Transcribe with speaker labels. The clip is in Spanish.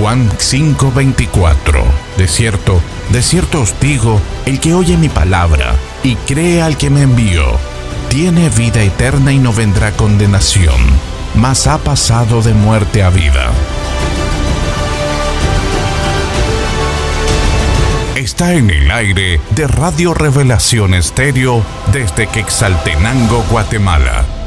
Speaker 1: Juan 5:24. De cierto os digo, el que oye mi palabra y cree al que me envió, tiene vida eterna y no vendrá condenación, mas ha pasado de muerte a vida. Está en el aire de Radio Revelación Estéreo desde Quetzaltenango, Guatemala.